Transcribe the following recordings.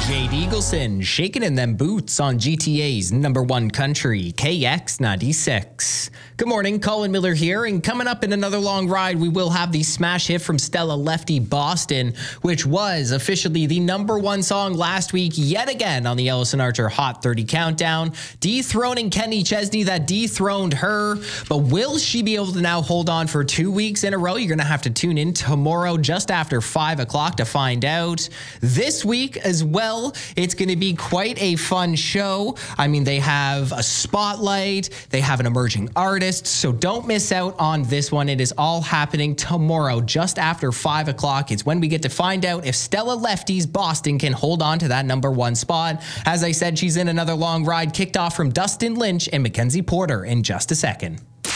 Jade Eagleson shaking in them boots on GTA's number one country, KX96. Good morning, Colin Miller here, and coming up in another long ride, we will have the smash hit from Stella Lefty Boston, which was officially the number one song last week yet again on the Ellison Archer Hot 30 Countdown, dethroning Kenny Chesney that dethroned her. But will she be able to now hold on for 2 weeks in a row? You're going to have to tune in tomorrow just after 5 o'clock to find out. This week as well, it's going to be quite a fun show. I mean, they have a spotlight, they have an emerging artist, so don't miss out on this one. It is all happening tomorrow just after 5 o'clock. It's when we get to find out if Stella Lefty's Boston can hold on to that number one spot. As I said, she's in another long ride, kicked off from Dustin Lynch and Mackenzie Porter in just a second.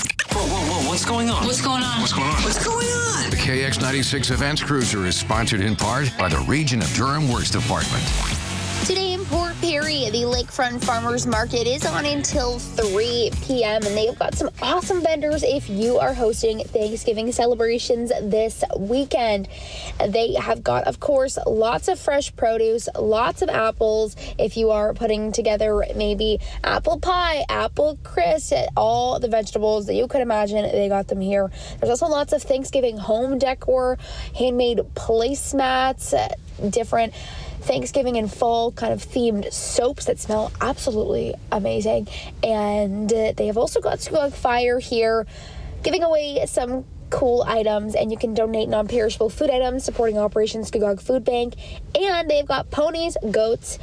Whoa, what's going on? What's going on? What's going on? What's going on? The KX96 Events Cruiser is sponsored in part by the Region of Durham Works Department. Today in Port Perry, the Lakefront Farmers Market is on until 3 p.m. and they've got some awesome vendors if you are hosting Thanksgiving celebrations this weekend. They have got, of course, lots of fresh produce, lots of apples. If you are putting together maybe apple pie, apple crisp, all the vegetables that you could imagine, they got them here. There's also lots of Thanksgiving home decor, handmade placemats, different Thanksgiving and fall kind of themed soaps that smell absolutely amazing. And they have also got Skog Fire here giving away some cool items, and you can donate non-perishable food items supporting Operation Skagog Food Bank. And they've got ponies, goats,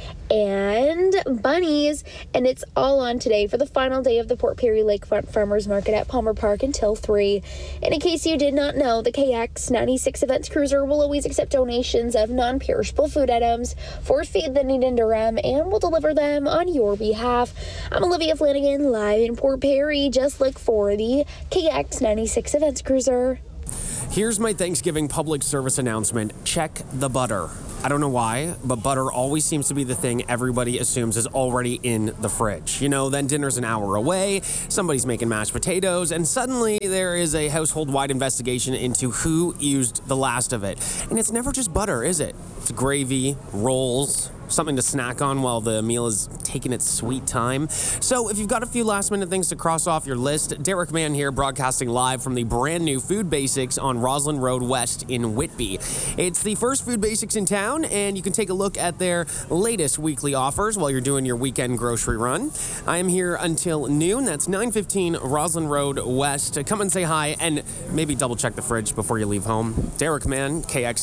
and bunnies, and it's all on today for the final day of the Port Perry Lakefront Farmers Market at Palmer Park until 3. And in case you did not know, the KX96 Events Cruiser will always accept donations of non-perishable food items for Feed the Need in Durham, and will deliver them on your behalf. I'm Olivia Flanagan, live in Port Perry. Just look for the KX96 Events Cruiser. Here's my Thanksgiving public service announcement. Check the butter. I don't know why, but butter always seems to be the thing everybody assumes is already in the fridge. You know, then dinner's an hour away, somebody's making mashed potatoes, and suddenly there is a household-wide investigation into who used the last of it. And it's never just butter, is it? It's gravy, rolls, something to snack on while the meal is taking its sweet time. So if you've got a few last-minute things to cross off your list, Derek Mann here, broadcasting live from the brand new Food Basics on Roslyn Road West in Whitby. It's the first Food Basics in town, and you can take a look at their latest weekly offers while you're doing your weekend grocery run. I am here until noon. That's 9:15 Roslyn Road West. Come and say hi, and maybe double-check the fridge before you leave home. Derek Mann,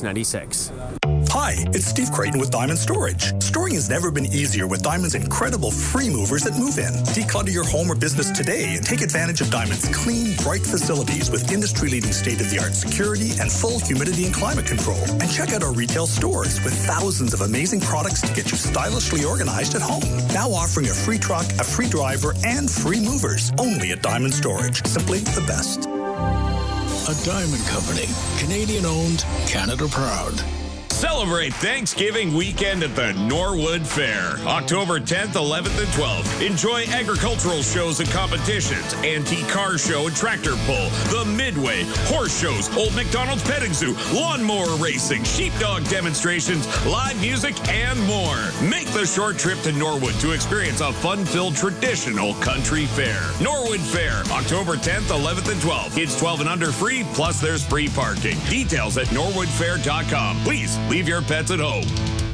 KX96. Hi, it's Steve Creighton with Diamond Storage. Storing has never been easier with Diamond's incredible free movers that move in. Declutter your home or business today and take advantage of Diamond's clean, bright facilities with industry-leading state-of-the-art security and full humidity and climate control. And check out our retail stores with thousands of amazing products to get you stylishly organized at home. Now offering a free truck, a free driver, and free movers. Only at Diamond Storage. Simply the best. A Diamond Company. Canadian-owned, Canada-proud. Celebrate Thanksgiving weekend at the Norwood Fair, October 10th, 11th, and 12th. Enjoy agricultural shows and competitions, antique car show and tractor pull, the Midway, horse shows, Old McDonald's Petting Zoo, lawnmower racing, sheepdog demonstrations, live music, and more. Make the short trip to Norwood to experience a fun-filled traditional country fair. Norwood Fair, October 10th, 11th, and 12th. Kids 12 and under free, plus there's free parking. Details at norwoodfair.com. Please leave your pets at home.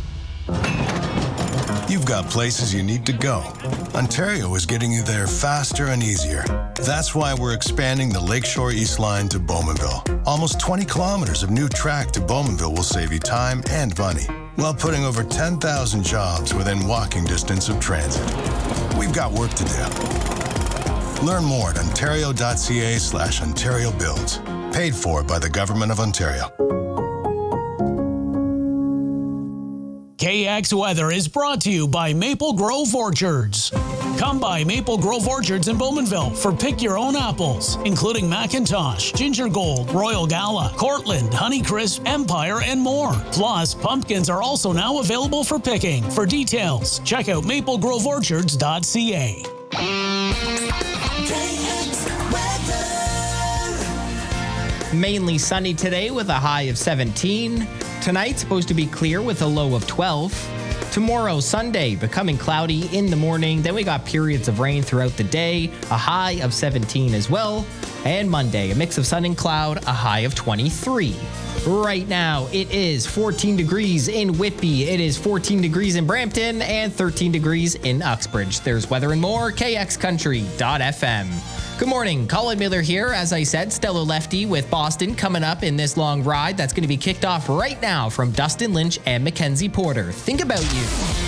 You've got places you need to go. Ontario is getting you there faster and easier. That's why we're expanding the Lakeshore East Line to Bowmanville. Almost 20 kilometers of new track to Bowmanville will save you time and money, while putting over 10,000 jobs within walking distance of transit. We've got work to do. Learn more at ontario.ca/Ontario Builds. Paid for by the Government of Ontario. KX Weather is brought to you by Maple Grove Orchards. Come by Maple Grove Orchards in Bowmanville for pick your own apples, including Macintosh, Ginger Gold, Royal Gala, Cortland, Honeycrisp, Empire, and more. Plus, pumpkins are also now available for picking. For details, check out maplegroveorchards.ca. Mainly sunny today with a high of 17. Tonight, supposed to be clear with a low of 12. Tomorrow, Sunday, becoming cloudy in the morning. Then we got periods of rain throughout the day, a high of 17 as well. And Monday, a mix of sun and cloud, a high of 23. Right now, it is 14 degrees in Whitby. It is 14 degrees in Brampton and 13 degrees in Uxbridge. There's weather and more, kxcountry.fm. Good morning, Colin Miller here. As I said, Stellar Lefty with Boston coming up in this long ride that's going to be kicked off right now from Dustin Lynch and Mackenzie Porter. Think about you.